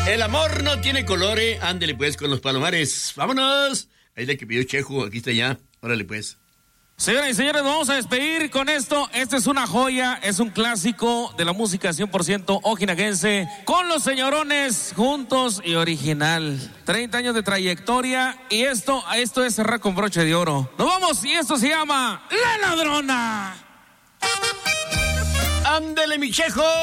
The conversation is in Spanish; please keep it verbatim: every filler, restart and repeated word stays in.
El amor no tiene color, eh. Ándele pues con los Palomares. Vámonos. Ahí la que pidió Chejo, aquí está ya. Órale pues. Señoras y señores, vamos a despedir con esto. Esta es una joya, es un clásico de la música cien por ciento ojinaguense, con los señorones juntos y original. treinta años de trayectoria y esto, esto es cerrar con broche de oro. Nos vamos y esto se llama La Ladrona. Ándele, mi Chejo.